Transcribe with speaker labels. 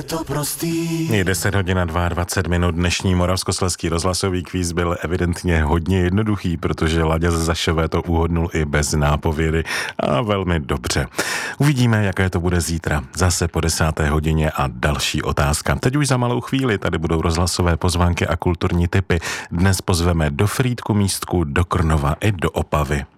Speaker 1: to prostý.
Speaker 2: Je 10 hodin a 22 minut. Dnešní Moravskoslezský rozhlasový kvíz byl evidentně hodně jednoduchý, protože Láďa Zašové to uhodnul i bez nápovědy a velmi dobře. Uvidíme, jaké to bude zítra. Zase po 10. hodině a další otázka. Teď už za malou chvíli tady budou rozhlasové pozvánky a kulturní tipy. Dnes pozveme do Frýdku Místku, do Krnova i do Opavy.